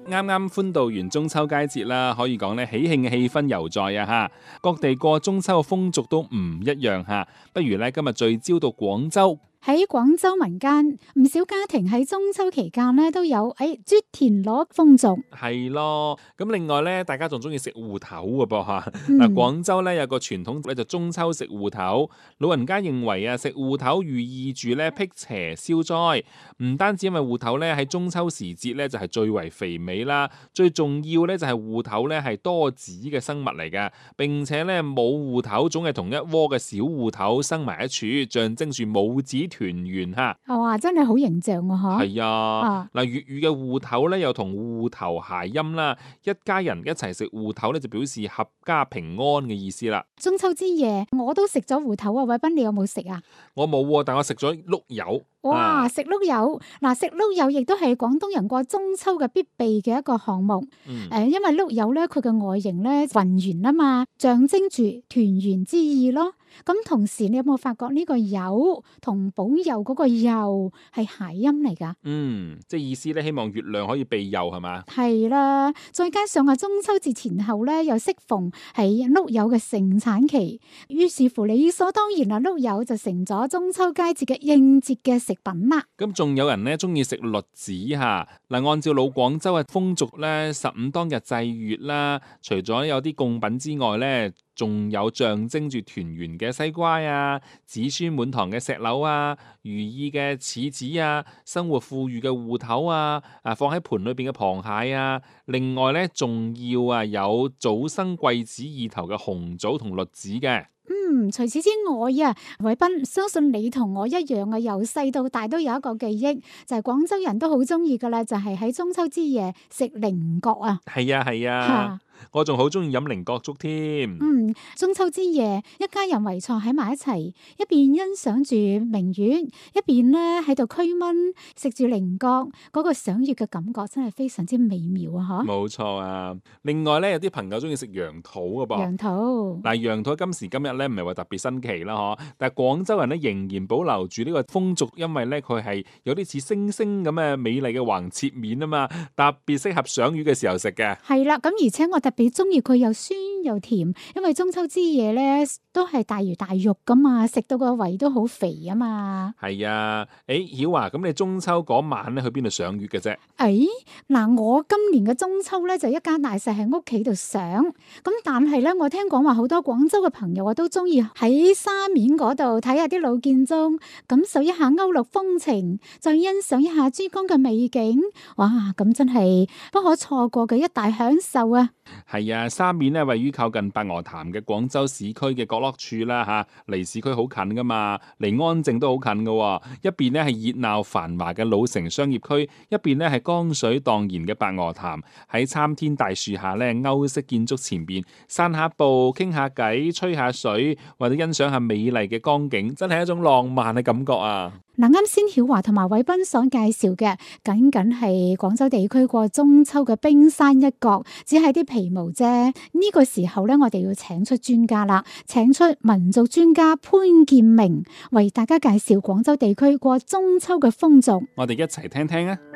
啱啱歡度完中秋佳節啦，可以講咧喜慶嘅氣氛猶在啊嚇！各地過中秋嘅風俗都唔一樣嚇，不如咧今日聚焦到廣州。 喺廣州民間，唔少家庭喺中秋期間咧都有啜田螺風俗。 係咯，咁另外咧，大家仲中意食芋頭嘅噃嚇。嗱， 嗯， 廣州咧有個傳統咧就中秋食芋頭，老人家認為啊，食芋頭寓意住咧辟邪消災。唔單止因為芋頭咧喺中秋時節咧就係最為肥美啦，最重要咧就係芋頭咧係多子嘅生物嚟嘅，並且咧母芋頭總係同一窩嘅小芋頭生埋一處，象徵住母子團圓嚇。 哇，真係好形象喎，嗬。 係啊，嗱粵語嘅芋頭咧又同芋頭諧音啦，一家人一齊食芋頭咧就表示合家平安嘅意思啦。 中秋之夜我都食咗芋頭啊，偉斌你有冇食啊？ 我冇喎，但我食咗碌柚。 哇！食碌柚嗱，食碌柚亦都係廣東人過中秋嘅必備嘅一個項目。因為碌柚咧，佢嘅外形咧渾圓啊嘛，象徵住團圓之意咯。咁同時，你有冇發覺呢個柚同保佑嗰個佑係諧音嚟㗎？ 即係意思咧，希望月亮可以庇佑係嘛？ 係啦，再加上中秋節前後咧，又適逢係碌柚嘅盛產期，於是乎理所當然啦，碌柚就成咗中秋佳節嘅應節嘅食品啦。 咁仲有人咧中意食栗子嚇。嗱，按照老廣州嘅風俗咧，15當日祭月啦，除咗有啲貢品之外咧，仲有象徵住團圓嘅西瓜啊、子孫滿堂嘅石榴啊、如意嘅柿子啊、生活富裕嘅芋頭啊、放喺盤裏邊嘅螃蟹啊，另外咧仲要有早生貴子意頭嘅紅棗同栗子嘅。 除此之外偉斌相信你同我一樣啊，由細到大都有一個記憶，就係廣州人都好中意噶啦，就係喺中秋之夜食菱角啊。 係啊，我仲好中意飲菱角粥添。 中秋之夜，一家人圍坐喺埋一齊，一邊欣賞住明月，一邊咧喺度驅蚊，食住菱角，嗰個賞月嘅感覺真係非常之美妙啊！ 冇錯啊！另外咧，有啲朋友中意食楊桃嘅噃。 楊桃嗱，楊桃今時今日咧唔係話特別新奇啦，嗬。但係廣州人咧仍然保留住呢個風俗，因為咧佢係有啲似星星咁嘅美麗嘅橫切面啊嘛，特別適合賞月嘅時候食嘅。 係啦，咁而且我特別中意佢又酸又甜，因為中秋之夜咧都係大魚大肉噶嘛，食到個胃都好肥啊嘛。 係啊，曉華，咁你中秋嗰晚咧去邊度賞月嘅啫？ 嗱，我今年嘅中秋咧就一家大細喺屋企度賞，咁但係咧我聽講話好多廣州嘅朋友都中意喺沙面嗰度睇下啲老建築，感受一下歐陸風情，再欣賞一下珠江嘅美景，哇！咁真係不可錯過嘅一大享受啊！ 係啊，沙面咧位於靠近白鵝潭嘅廣州市區嘅角落處啦嚇，離市區好近噶嘛，離安靜都好近噶喎。一邊咧係熱鬧繁華嘅老城商業區，一邊咧係江水蕩然嘅白鵝潭。喺參天大樹下咧，歐式建築前邊散下步、傾下偈、吹下水，或者欣賞下美麗嘅江景，真係一種浪漫嘅感覺啊！ 嗱，啱先曉華同埋偉斌所介紹嘅，僅僅係廣州地區過中秋嘅冰山一角，只係啲皮毛啫。呢個時候咧，我哋要請出專家啦，請出民俗專家潘建明為大家介紹廣州地區過中秋嘅風俗。 我哋一齊聽聽啊！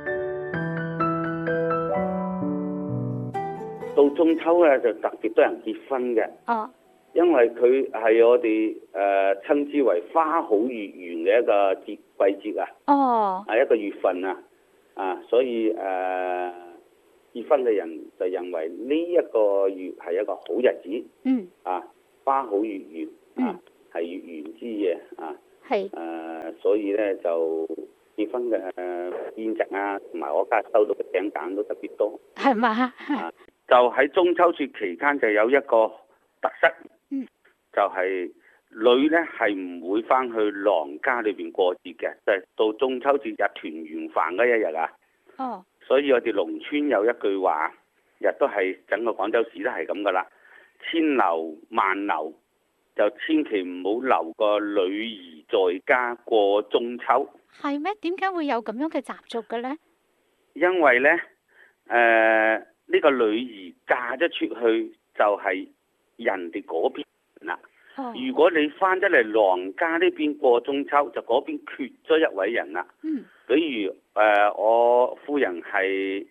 到中秋咧就特別多人結婚嘅。因為佢係我哋稱之為花好月圓嘅一個季節啊，係一個月份啊，所以結婚嘅人就認為呢一個月係一個好日子，花好月圓係月圓之夜所以咧就結婚嘅宴席同埋我家收到嘅請柬都特別多， 係嘛？ 就喺中秋節期間就有一個特色。就係女咧係唔會翻去娘家裏邊過節嘅，就係到中秋節日團圓飯嗰一日啊。所以我哋農村有一句話，亦都係整個廣州市都係咁噶啦。千留萬留，就千祈唔好留個女兒在家過中秋。 係咩？點解會有咁樣嘅習俗嘅咧？ 因為咧，呢個女兒嫁咗出去就係人哋嗰邊。如果你翻咗嚟娘家呢邊過中秋，就嗰邊缺咗一位人啦。比如我夫人係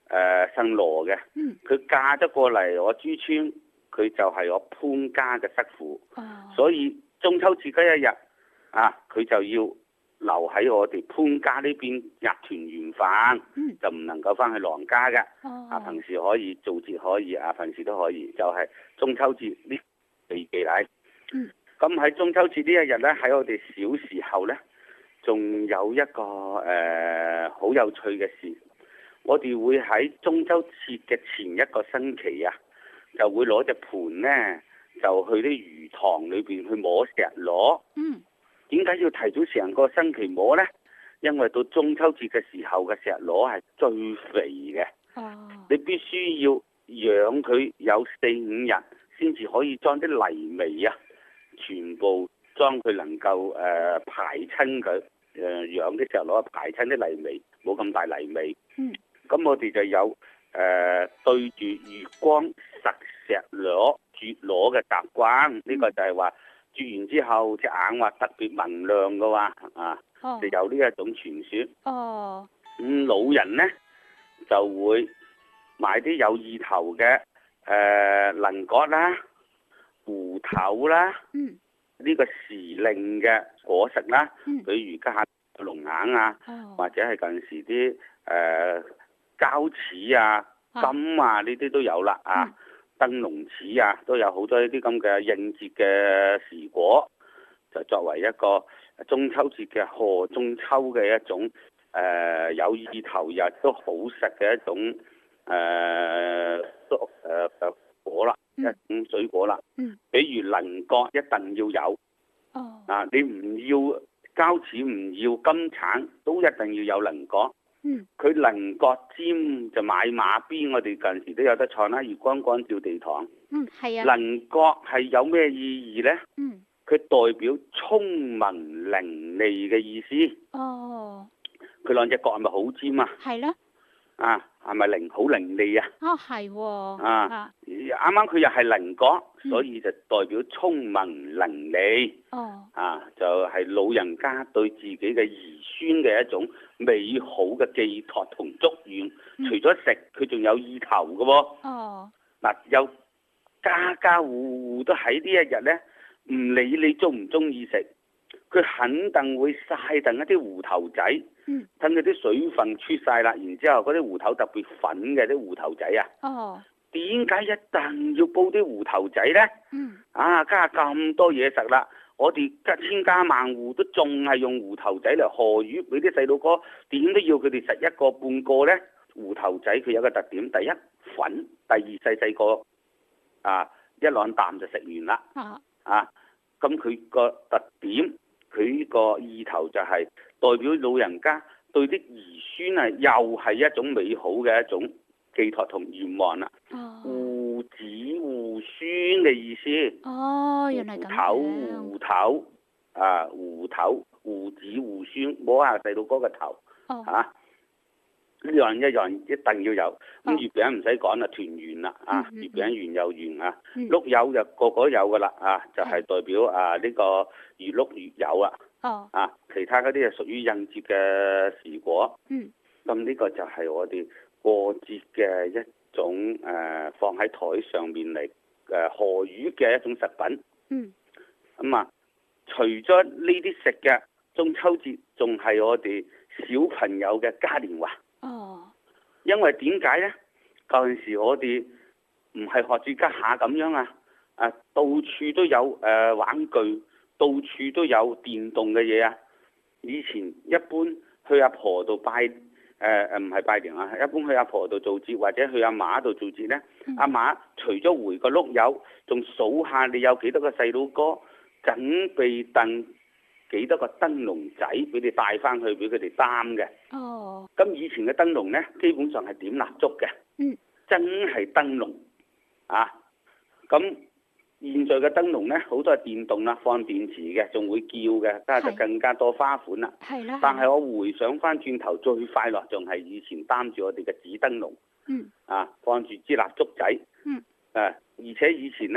姓羅嘅，佢嫁咗過嚟我珠村，佢就係我潘家嘅媳婦，所以中秋節嗰一日啊，佢就要留喺我哋潘家呢邊入團圓飯，就唔能夠翻去娘家嘅。平時可以做節可以，平時都可以，就係中秋節呢避忌禮。咁喺中秋節呢一日呢，喺我哋小時候呢，仲有一個好有趣嘅事，我哋會喺中秋節嘅前一個星期啊，就會攞隻盤呢，就去啲魚塘裏邊去摸石螺。點解要提早成個星期摸呢？因為到中秋節嘅時候嘅石螺係最肥嘅。你必須要養佢有4-5日，先至可以將啲泥味啊，全部將佢能夠排親佢。養啲石螺排親啲泥味，冇咁大泥味。咁我哋就有對住月光實石螺啜螺嘅習慣。呢個就係話啜完之後隻眼話特別明亮嘅話就有呢一種傳說。老人呢就會買啲有意頭嘅菱角啦、芋頭啦。呢個時令嘅果實啦，比如家下龍眼啊，或者係近時啲膠柿啊、柑啊呢啲都有啦燈籠柿啊，都有好多呢啲咁嘅應節嘅時果，就作為一個中秋節嘅賀中秋嘅一種有意頭又都好食嘅一種果啦。一種水果啦，比如菱角一定要有，你唔要膠柿唔要金橙，都一定要有菱角。佢菱角尖就買馬鞭，我哋近時都有得唱啦。月光光照地堂。 係啊。 菱角係有咩意義呢？佢代表聰明伶俐嘅意思。佢兩隻角係咪好尖啊？係咯。係咪好伶俐啊？ 係喎。 啱啱佢又係菱角，所以就代表聰明伶俐。就係老人家對自己嘅兒孫嘅一種美好嘅寄託同祝願。除咗食，佢仲有意頭嘅喎。有家家戶戶都喺呢一日呢，唔理你中唔中意食，佢肯定會曬定一啲芋頭仔。等佢啲水分出晒啦，然之後嗰啲芋頭特別粉嘅啲芋頭仔點解一定要煲啲芋頭仔呢？家下咁多嘢食啦，我哋千家萬戶都仲係用芋頭仔嚟賀魚，俾啲細路哥點都要佢哋食一個半個呢。芋頭仔佢有個特點，第一粉，第二細細個一兩啖就食完啦。咁佢個特點，佢呢個意頭就係代表老人家對啲兒孫又係一種美好嘅一種寄託同願望啦。護子護孫嘅意思。 原來咁樣。 芋頭護子護孫，摸下細路哥嘅頭。呢樣一樣一定要有。咁月餅唔使講啦，團圓啦月餅圓又圓碌柚就個個都有噶啦就係代表呢個月碌月有啦。其他嗰啲係屬於應節嘅時果。咁呢個就係我哋過節嘅一種放喺台上面嚟賀魚嘅一種食品。除咗呢啲食嘅，中秋節仲係我哋小朋友嘅嘉年華。因為點解呢？舊陣時我哋唔係學住家下咁樣到處都有玩具，到處都有電動嘅嘢以前一般去阿婆度拜唔係拜年一般去阿婆度做節或者去阿嫲度做節呢。阿嫲除咗回個碌柚，仲數下你有幾多個細佬哥，準備燉幾多個燈籠仔俾你帶翻去俾佢哋擔嘅。咁以前嘅燈籠呢，基本上係點蠟燭嘅。真係燈籠咁現在嘅燈籠呢，好多係電動啦，放電池嘅，仲會叫嘅，家下就更加多花款啦。但係我回想翻轉頭，最快樂仲係以前擔住我哋嘅紙燈籠。放住支蠟燭仔。而且以前呢，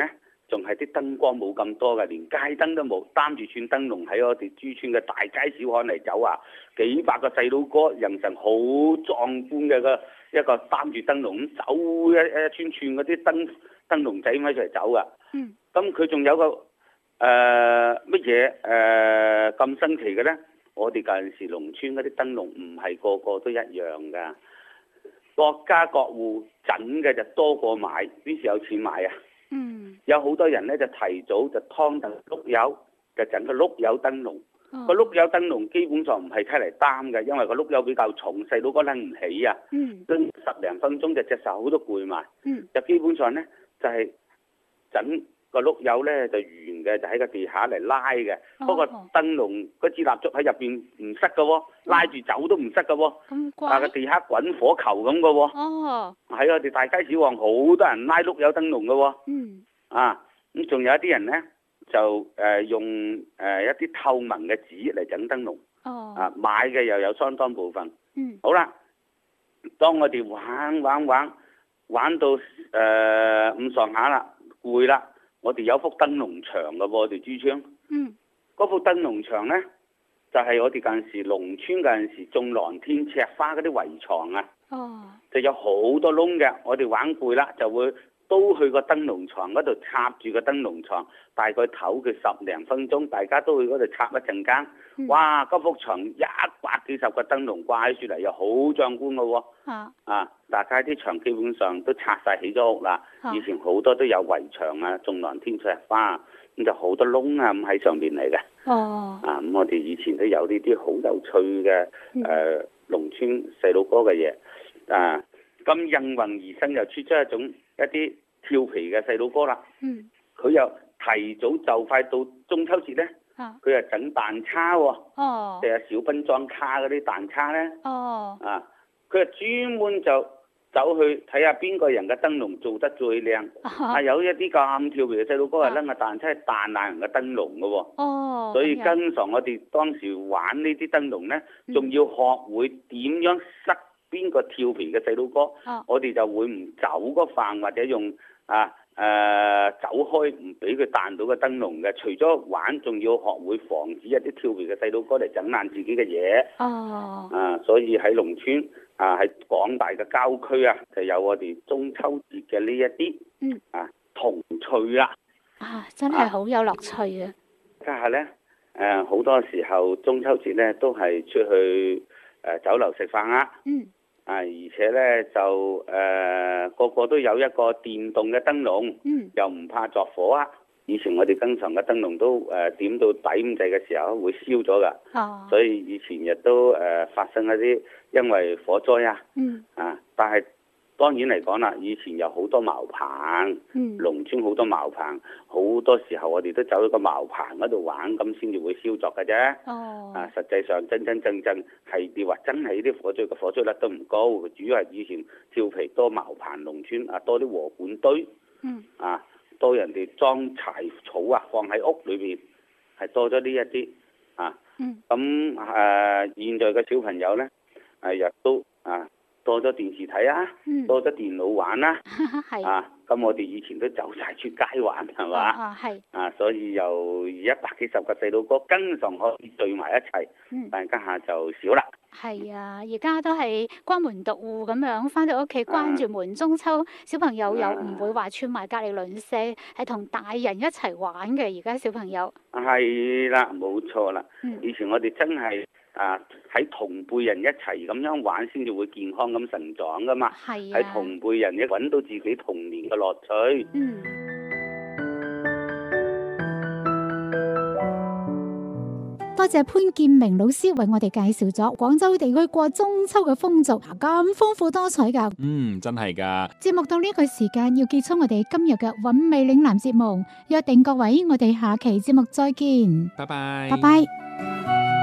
仲係啲燈光冇咁多嘅，連街燈都冇，擔住串燈籠喺我哋珠村嘅大街小巷嚟走啊！幾百個細佬哥，形成好壯觀嘅一個擔住燈籠咁走一串串嗰啲燈籠仔咁喺出嚟走噶。咁佢仲有個乜嘢咁新奇嘅咧？我哋舊陣時農村嗰啲燈籠唔係個個都一樣噶，各家各戶整嘅就多過買，邊時有錢買啊？有好多人咧就提早就劏定碌柚，就整個碌柚燈籠。個碌柚燈籠基本上唔係睇嚟擔嘅，因為個碌柚比較重，細佬哥拎唔起啊。拎10零分鐘就隻手都攰埋。就基本上咧就係整個碌柚咧就圓嘅，就喺個地下嚟拉嘅。不過燈籠嗰支蠟燭喺入邊唔塞嘅喎，拉住走都唔塞嘅喎。但係個地下滾火球咁嘅喎。喺我哋大街小巷好多人拉碌柚燈籠嘅喎。咁仲有一啲人咧就用一啲透明嘅紙嚟整燈籠。買嘅又有相當部分。好啦，當我哋玩到咁上下啦，攰啦，我哋有幅燈籠牆嘅喎，我哋珠村。嗰幅燈籠牆咧，就係我哋嗰陣時農村嗰陣時種藍天赤花嗰啲圍牆啊。就有好多窿嘅，我哋玩攰啦，就會都去個燈籠牆嗰度插住個燈籠牆，大概唞佢10零分鐘，大家都去嗰度插一陣間。哇！嗰幅牆100幾十個燈籠掛起嚟，又好壯觀嘅喎。大家啲牆基本上都拆晒起咗屋啦。以前好多都有圍牆啊，種藍天赤花，咁就好多窿啊咁喺上邊嚟嘅。咁我哋以前都有呢啲好有趣嘅農村細路哥嘅嘢。咁應運而生又出咗一啲調皮嘅細路哥啦。佢又提早就快到中秋節咧，佢又整蛋叉喎。即係小賓裝卡嗰啲蛋叉咧。佢又專門就走去睇下邊個人嘅燈籠做得最靚。有一啲咁調皮嘅細路哥係拎個蛋叉彈爛人嘅燈籠嘅喎。所以經常我哋當時玩呢啲燈籠咧，仲要學會點樣塞邊個調皮嘅細路哥，我哋就會唔走個範，或者用走開，唔俾佢彈到個燈籠嘅。除咗玩，仲要學會防止一啲調皮嘅細路哥嚟整爛自己嘅嘢。所以喺農村喺廣大嘅郊區就有我哋中秋節嘅呢一啲童趣啦。 真係好有樂趣啊！ 家下咧好多時候中秋節咧都係出去酒樓食飯啦。而且咧就個個都有一個電動嘅燈籠。又唔怕着火啊！以前我哋經常嘅燈籠都點到底咁滯嘅時候會燒咗㗎。所以以前亦都發生一啲因為火災但係當然嚟講啦，以前有好多茅棚，農村好多茅棚，好多時候我哋都走去個茅棚嗰度玩，咁先至會燒着嘅啫。實際上真真正正係你話真係啲火災嘅火災率都唔高，主要係以前調皮多茅棚，農村多啲禾稈堆。多人哋裝柴草放喺屋裏邊，係多咗呢一啲咁現在嘅小朋友咧亦都多咗電視睇多咗電腦玩啦。咁我哋以前都走晒出街玩係嘛？所以由100幾十個細路哥經常可以聚埋一齊，但係家下就少啦。 而家都係關門獨戶咁樣，翻到屋企關住門。中秋小朋友又唔會話串埋隔離鄰舍，係同大人一齊玩嘅。而家小朋友係啦，冇錯啦。以前我哋真係喺同輩人一齊咁樣玩，先至會健康咁成長噶嘛。喺同輩人亦揾到自己童年嘅樂趣。 多謝潘建明老師為我哋介紹咗廣州地區過中秋嘅風俗，咁豐富多彩噶。 真係噶。 節目到呢個時間要結束我哋今日嘅韻味嶺南節目，約定各位，我哋下期節目再見。 拜拜。 拜拜。